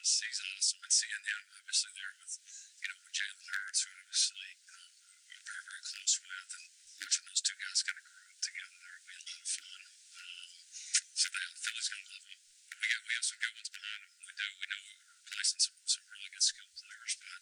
he's awesome. And seeing him obviously there with with Jalen Hurts, who obviously we're very very close with, and watching those two guys kind of grow up together, there will be a lot of fun. So Philly's gonna love him. We have some good ones behind him. We do. We know we're replacing some really good skill players, but